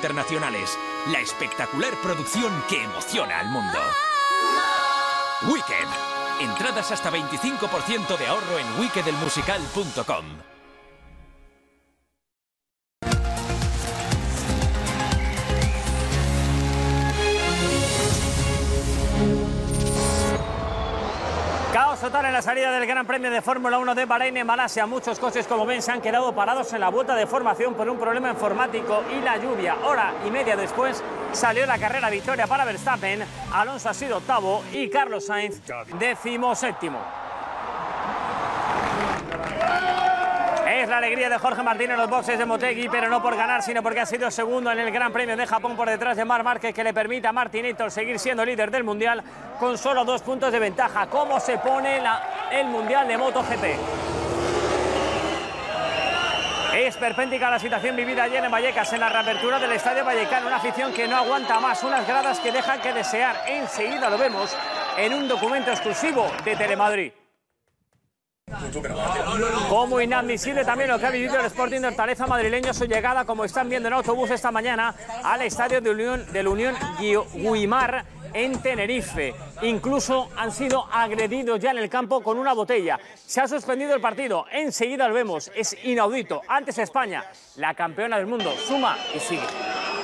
internacionales. La espectacular producción que emociona al mundo. Wicked. Entradas hasta 25% de ahorro en wickedelmusical.com. Caos total en la salida del Gran Premio de Fórmula 1 de Bahrein en Malasia. Muchos coches, como ven, se han quedado parados en la vuelta de formación por un problema informático y la lluvia. Hora y media después salió la carrera victoria para Verstappen. Alonso ha sido octavo y Carlos Sainz 17º. Es la alegría de Jorge Martín en los boxes de Motegi, pero no por ganar, sino porque ha sido segundo en el Gran Premio de Japón por detrás de Marc Márquez, que le permite a Martinito seguir siendo líder del Mundial con solo 2 puntos de ventaja. ¿Cómo se pone el Mundial de MotoGP? Es perpéntica la situación vivida ayer en Vallecas, en la reapertura del Estadio Vallecano. Una afición que no aguanta más, unas gradas que dejan que desear. Enseguida lo vemos en un documento exclusivo de Telemadrid. Como inadmisible también lo que ha vivido el Sporting de Hortaleza madrileño, su llegada, como están viendo en autobús esta mañana, al estadio del Unión Guimar en Tenerife. Incluso han sido agredidos ya en el campo con una botella. Se ha suspendido el partido, enseguida lo vemos, es inaudito. Antes España, la campeona del mundo, suma y sigue.